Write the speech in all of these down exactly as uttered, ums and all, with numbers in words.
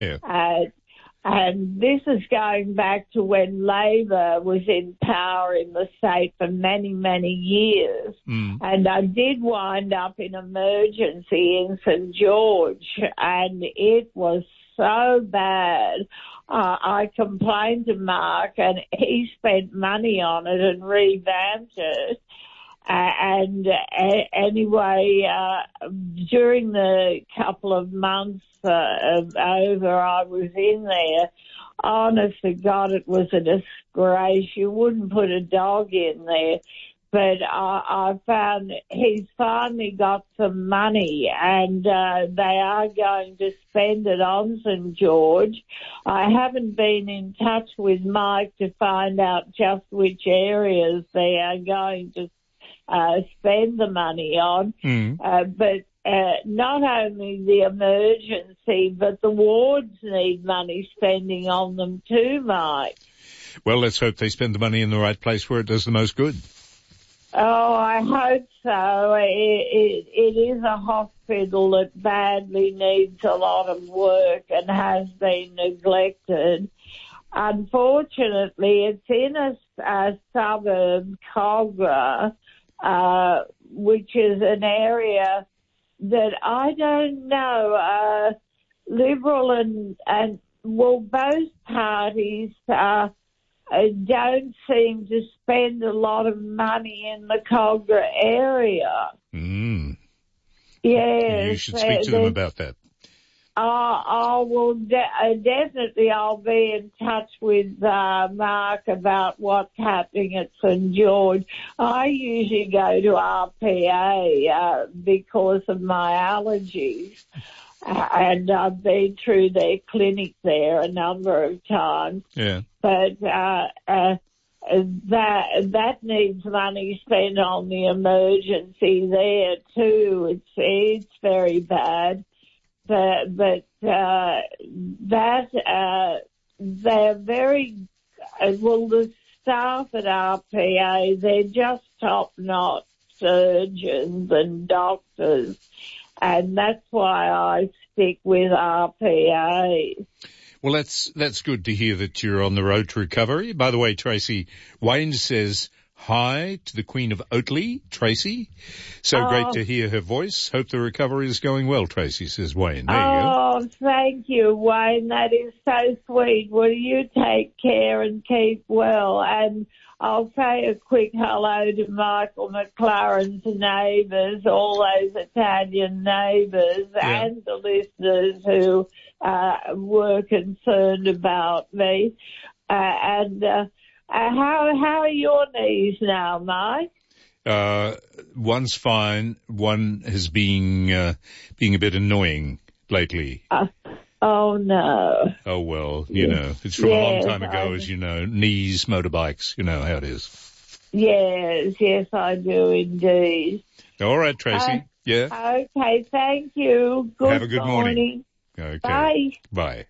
Yeah. Uh, and this is going back to when Labor was in power in the state for many, many years. Mm. And I did wind up in emergency in Saint George, and it was so bad. Uh, I complained to Mark, and he spent money on it and revamped it. Uh, and uh, anyway, uh, during the couple of months uh, over I was in there, honest to God, it was a disgrace. You wouldn't put a dog in there. But I, I found he's finally got some money, and uh, they are going to spend it on Saint George. I haven't been in touch with Mike to find out just which areas they are going to Uh, spend the money on, mm. uh, but uh, not only the emergency, but the wards need money spending on them too, Mike. Well, let's hope they spend the money in the right place where it does the most good. Oh, I hope so. It, it, it is a hospital that badly needs a lot of work and has been neglected. Unfortunately, it's in a, a suburb, Cogra, Uh, which is an area that I don't know, uh, Liberal and, and, well, both parties, uh, uh, don't seem to spend a lot of money in the Cogra area. Mm. Yes. You should speak to them about that. Uh, I will de- uh, definitely. I'll be in touch with uh, Mark about what's happening at Saint George. I usually go to R P A uh, because of my allergies, uh, and I've been through their clinic there a number of times. Yeah. But uh, uh, that that needs money spent on the emergency there too. It's it's very bad. But, but uh, that, uh, they're very, uh, well, the staff at R P A, they're just top-notch surgeons and doctors, and that's why I stick with R P A. Well, that's, that's good to hear that you're on the road to recovery. By the way, Tracy, Wayne says hi to the Queen of Oatley, Tracy. So oh. great to hear her voice. Hope the recovery is going well, Tracy, says Wayne. There oh, you go. Oh, thank you, Wayne. That is so sweet. Well, you take care and keep well. And I'll say a quick hello to Michael McLaren's neighbours, all those Italian neighbours, yeah. and the listeners who uh, were concerned about me. Uh, and uh, Uh, how how are your knees now, Mike? Uh, one's fine. One has been uh, being a bit annoying lately. Uh, oh no. Oh well, you yes. know, it's from yes, a long time ago, I, as you know. Knees, motorbikes, you know how it is. Yes, yes, I do indeed. All right, Tracy. Uh, yeah. Okay, thank you. Good Have a good morning. morning. Okay. Bye. Bye.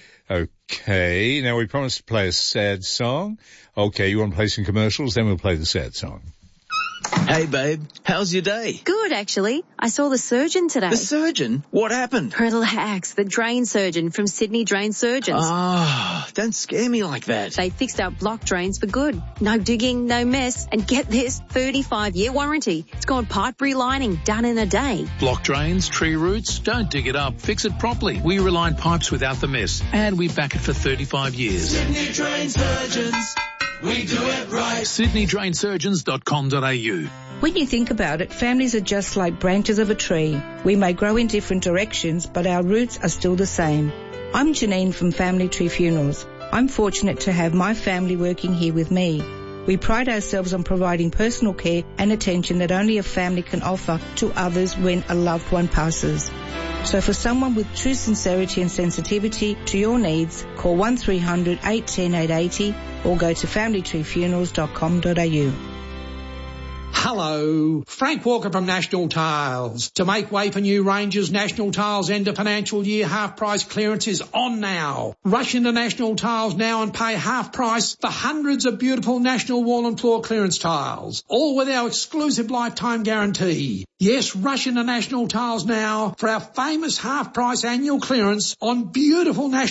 Okay, now we promised to play a sad song. Okay, you want to play some commercials? Then we'll play the sad song. Hey, babe, how's your day? Good, actually. I saw the surgeon today. The surgeon? What happened? Relax, the drain surgeon from Sydney Drain Surgeons. Ah, oh, don't scare me like that. They fixed our block drains for good. No digging, no mess. And get this, thirty-five year warranty. It's got pipe relining, done in a day. Block drains, tree roots, don't dig it up. Fix it properly. We reline pipes without the mess. And we back it for thirty-five years. Sydney Drain Surgeons. We do it right. Sydney Drain Surgeons dot com dot a u. When you think about it, families are just like branches of a tree. We may grow in different directions, but our roots are still the same. I'm Janine from Family Tree Funerals. I'm fortunate to have my family working here with me. We pride ourselves on providing personal care and attention that only a family can offer to others when a loved one passes. So for someone with true sincerity and sensitivity to your needs, call one three hundred eight one zero eight eight zero or go to family tree funerals dot com dot a u. Hello, Frank Walker from National Tiles. To make way for new ranges, National Tiles end of financial year half price clearance is on now. Rush into National Tiles now and pay half price for hundreds of beautiful National wall and floor clearance tiles, all with our exclusive lifetime guarantee. Yes, rush into National Tiles now for our famous half price annual clearance on beautiful National